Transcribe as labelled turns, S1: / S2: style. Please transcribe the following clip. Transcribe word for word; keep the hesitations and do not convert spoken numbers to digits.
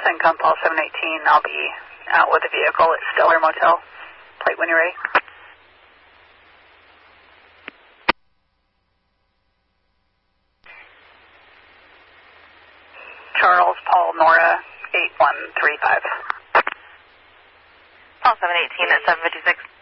S1: Syncom Paul seven eighteen. I'll be out with a vehicle at Stellar Motel. Plate when you're ready. Charles Paul Nora eight one three five.
S2: Paul seven eighteen at seven fifty-six.